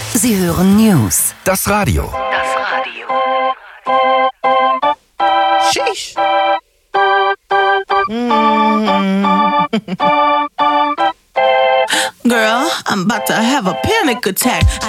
Sie hören News. Das Radio. Sheesh. Girl, I'm about to have a panic attack.